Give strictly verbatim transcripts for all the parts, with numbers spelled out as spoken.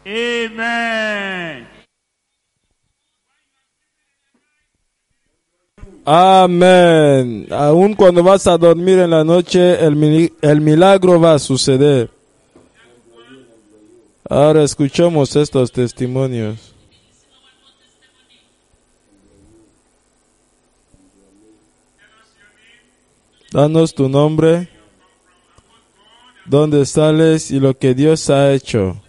Amen. Amén. Aun cuando vas a dormir en la noche, el, mil- el milagro va a suceder. Ahora escuchemos estos testimonios. Danos tu nombre, dónde sales y lo que Dios ha hecho.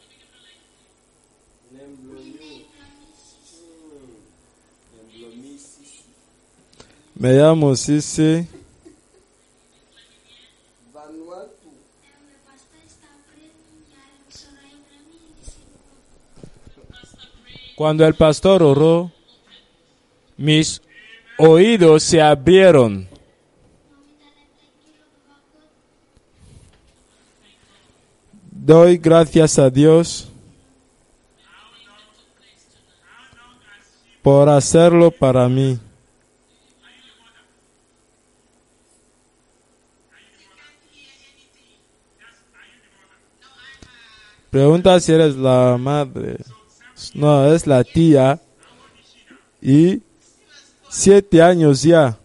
Me llamo Sisi. Cuando el pastor oró, mis oídos se abrieron. Doy gracias a Dios por hacerlo para mí. Pregunta si eres la madre. No, es la tía. Y siete años ya.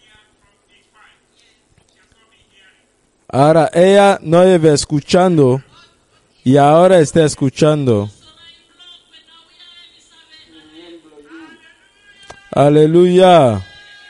Ahora ella no iba escuchando y ahora está escuchando. Aleluya.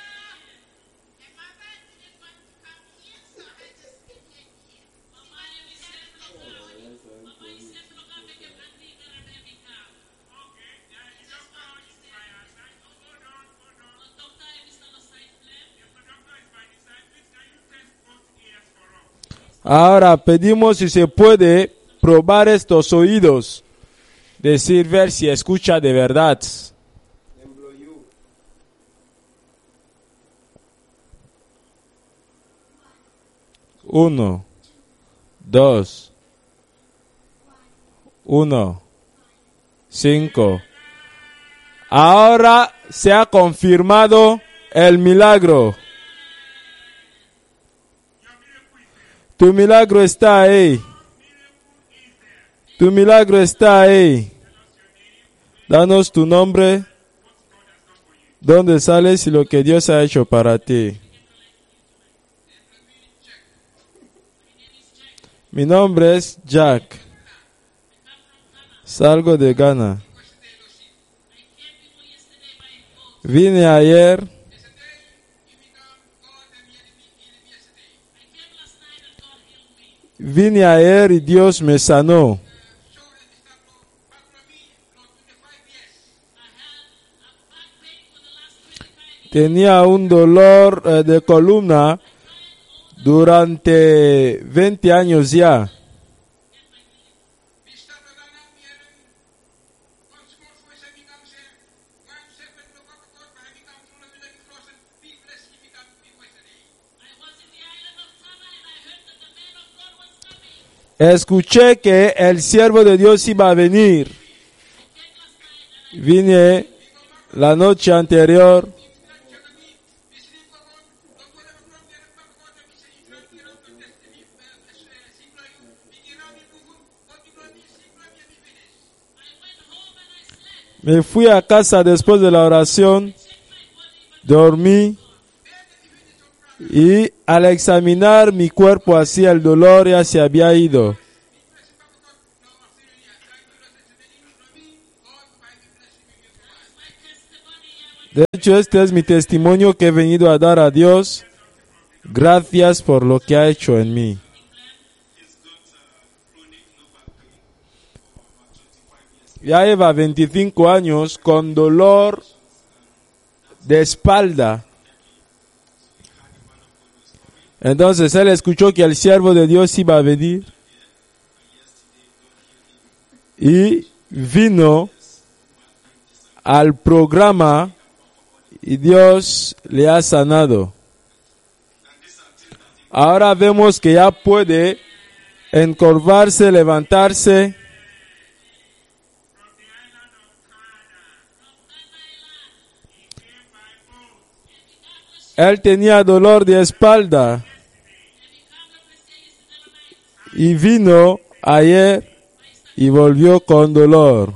Ahora pedimos si se puede probar estos oídos, decir, ver si escucha de verdad. Uno, dos, uno, cinco. Ahora se ha confirmado el milagro. Tu milagro está ahí. Tu milagro está ahí. Danos tu nombre, dónde sales y lo que Dios ha hecho para ti. Mi nombre es Jack. Salgo de Ghana. Vine ayer. Vine ayer y Dios me sanó. Tenía un dolor eh, de columna durante veinte años ya. Escuché que el siervo de Dios iba a venir. Vine la noche anterior. Me fui a casa después de la oración, dormí y al examinar mi cuerpo hacia el dolor ya se había ido. De hecho, este es mi testimonio que he venido a dar a Dios. Gracias por lo que ha hecho en mí. Ya lleva veinticinco años con dolor de espalda. Entonces él escuchó que el siervo de Dios iba a venir y vino al programa y Dios le ha sanado. Ahora vemos que ya puede encorvarse, levantarse. Él tenía dolor de espalda y vino ayer y volvió con dolor.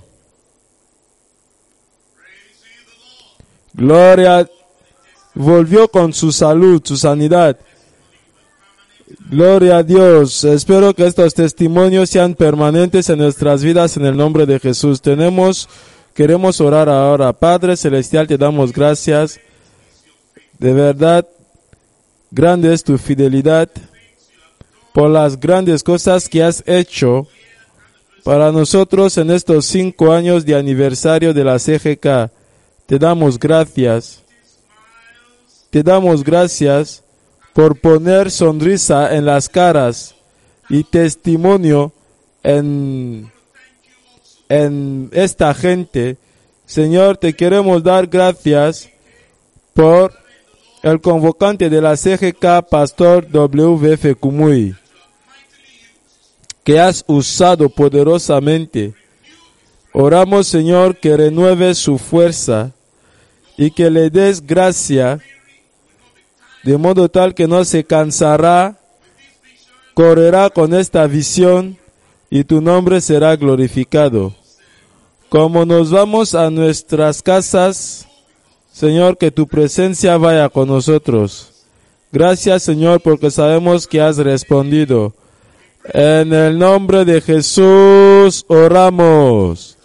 Gloria, volvió con su salud, su sanidad. Gloria a Dios. Espero que estos testimonios sean permanentes en nuestras vidas en el nombre de Jesús. Tenemos, queremos orar ahora. Padre Celestial, te damos gracias. De verdad, grande es tu fidelidad por las grandes cosas que has hecho para nosotros en estos cinco años de aniversario de la C G K. Te damos gracias. Te damos gracias por poner sonrisa en las caras y testimonio en, en esta gente. Señor, te queremos dar gracias por el convocante de la C G K, Pastor W F Kumuyi, que has usado poderosamente. Oramos, Señor, que renueves su fuerza y que le des gracia, de modo tal que no se cansará, correrá con esta visión y tu nombre será glorificado. Como nos vamos a nuestras casas, Señor, que tu presencia vaya con nosotros. Gracias, Señor, porque sabemos que has respondido. En el nombre de Jesús oramos.